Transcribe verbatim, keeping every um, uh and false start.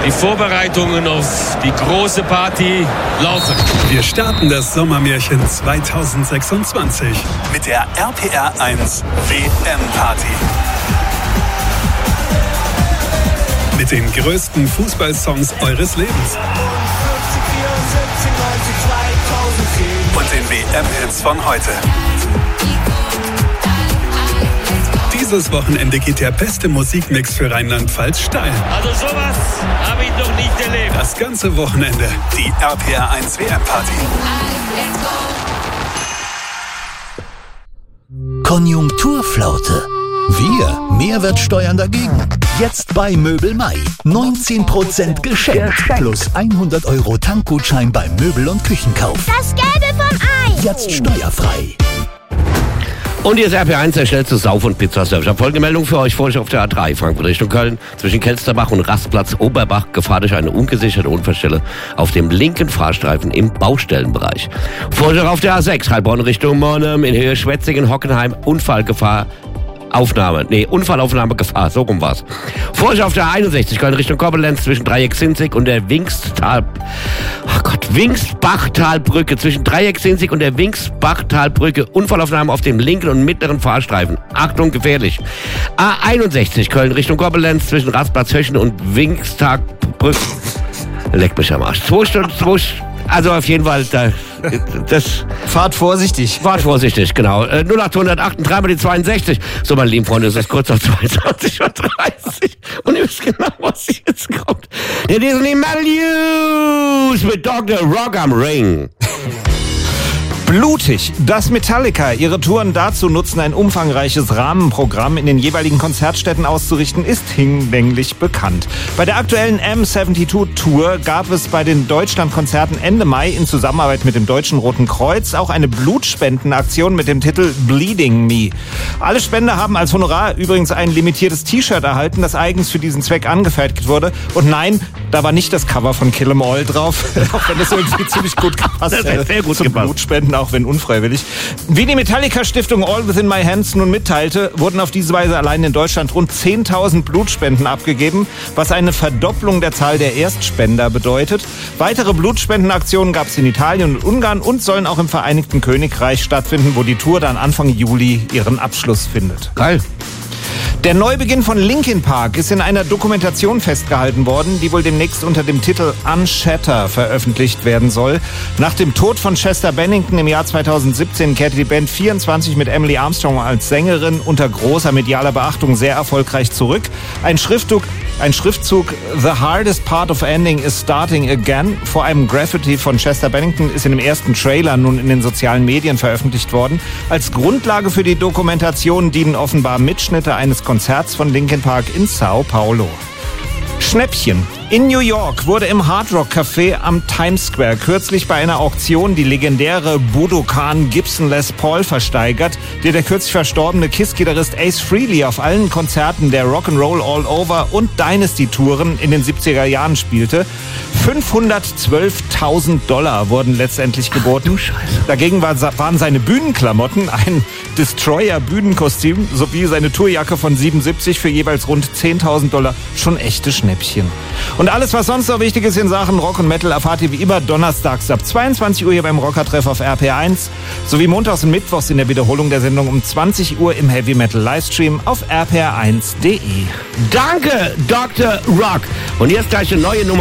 Die Vorbereitungen auf die große Party laufen. Wir starten das Sommermärchen zwanzig sechsundzwanzig mit der R P R eins W M-Party. Mit den größten Fußballsongs eures Lebens. Und den W M-Hits von heute. Dieses Wochenende geht der beste Musikmix für Rheinland-Pfalz steil. Also sowas habe ich noch nicht erlebt. Das ganze Wochenende die R P R eins W M-Party. Konjunkturflaute. Wir Mehrwertsteuern dagegen. Jetzt bei Möbel Mai. neunzehn Prozent geschenkt. Plus hundert Euro Tankgutschein beim Möbel- und Küchenkauf. Das Gelbe vom Ei. Jetzt steuerfrei. Und hier ist R P R eins, der schnellste Sauf- und Pizzaservice. Ich habe folgende Meldung für euch. Vor euch auf der A drei, Frankfurt Richtung Köln. Zwischen Kelsterbach und Rastplatz Oberbach Gefahr durch eine ungesicherte Unfallstelle auf dem linken Fahrstreifen im Baustellenbereich. Vor euch auf der A sechs, Heilbronn Richtung Monum in Höhe Schwetzingen, Hockenheim, Unfallgefahr. Aufnahme, nee, Unfallaufnahme, Gefahr, so rum war's. Vor euch auf der einundsechzig, Köln Richtung Koblenz, zwischen Dreieck Sinzig und der Wingstal, oh Gott, Wingsbachtalbrücke, zwischen Dreieck Sinzig und der Wingsbachtalbrücke, Unfallaufnahme auf dem linken und mittleren Fahrstreifen. Achtung, gefährlich. A einundsechzig, Köln Richtung Koblenz, zwischen Rastplatz Höchen und Wingstagbrücke. Leck mich am Arsch. Zwei Stunden, zwei Stunden. Also auf jeden Fall, da, das... Fahrt vorsichtig. Fahrt vorsichtig, genau. Äh, null acht acht drei mal die zweiundsechzig. So, meine lieben Freunde, es ist kurz auf zweiundzwanzig Uhr dreißig. Und ihr wisst genau, was jetzt kommt. Der Disney Metal News mit Doktor Rock am Ring. Blutig, dass Metallica ihre Touren dazu nutzen, ein umfangreiches Rahmenprogramm in den jeweiligen Konzertstätten auszurichten, ist hinlänglich bekannt. Bei der aktuellen M zweiundsiebzig Tour gab es bei den Deutschlandkonzerten Ende Mai in Zusammenarbeit mit dem Deutschen Roten Kreuz auch eine Blutspendenaktion mit dem Titel Bleeding Me. Alle Spender haben als Honorar übrigens ein limitiertes T-Shirt erhalten, das eigens für diesen Zweck angefertigt wurde. Und nein, da war nicht das Cover von Kill 'Em All drauf, auch wenn das irgendwie ziemlich gut gepasst Das hätte. hat sehr gut zum gepasst. Blutspenden, auch wenn unfreiwillig. Wie die Metallica-Stiftung All Within My Hands nun mitteilte, wurden auf diese Weise allein in Deutschland rund zehntausend Blutspenden abgegeben, was eine Verdopplung der Zahl der Erstspender bedeutet. Weitere Blutspendenaktionen gab es in Italien und Ungarn und sollen auch im Vereinigten Königreich stattfinden, wo die Tour dann Anfang Juli ihren Abschluss findet. Geil. Der Neubeginn von Linkin Park ist in einer Dokumentation festgehalten worden, die wohl demnächst unter dem Titel Unshatter veröffentlicht werden soll. Nach dem Tod von Chester Bennington im Jahr zweitausendsiebzehn kehrte die Band vierundzwanzig mit Emily Armstrong als Sängerin unter großer medialer Beachtung sehr erfolgreich zurück. Ein Schriftzug, ein Schriftzug The hardest part of ending is starting again vor einem Graffiti von Chester Bennington ist in dem ersten Trailer nun in den sozialen Medien veröffentlicht worden. Als Grundlage für die Dokumentation dienen offenbar Mitschnitte eines Konzerts von Linkin Park in Sao Paulo. Schnäppchen. In New York wurde im Hard Rock Café am Times Square kürzlich bei einer Auktion die legendäre Budokan Gibson Les Paul versteigert, die der kürzlich verstorbene Kiss-Gitarrist Ace Frehley auf allen Konzerten der Rock'n'Roll All Over und Dynasty-Touren in den siebziger Jahren spielte. fünfhundertzwölftausend Dollar wurden letztendlich geboten. Dagegen war, waren seine Bühnenklamotten, ein Destroyer-Bühnenkostüm sowie seine Tourjacke von siebenundsiebzig für jeweils rund zehntausend Dollar schon echte Schnäppchen. Und alles, was sonst noch wichtig ist in Sachen Rock und Metal, erfahrt ihr wie immer donnerstags ab zweiundzwanzig Uhr hier beim Rockertreff auf R P R eins sowie montags und mittwochs in der Wiederholung der Sendung um zwanzig Uhr im Heavy Metal Livestream auf r p r eins punkt d e. Danke, Doktor Rock. Und jetzt gleich eine neue Nummer.